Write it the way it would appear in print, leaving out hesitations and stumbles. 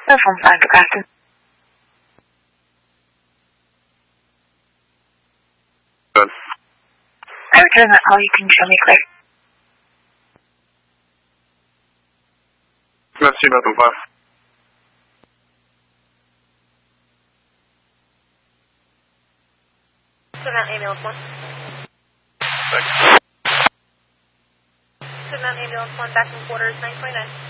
No phone fine for Captain. Good. I return that call. You can show me clear. Merci, Baton Pass. Savannah Ambulance 1. Thanks. Savannah Ambulance 1, back in quarters 929.